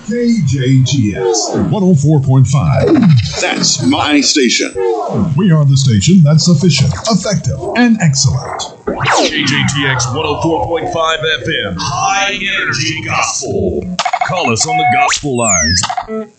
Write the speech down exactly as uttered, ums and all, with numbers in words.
K J T X one oh four point five. That's my station. We are the station that's efficient, effective, and excellent. K J T X one oh four point five F M. High Energy Gospel. Call us on the gospel lines.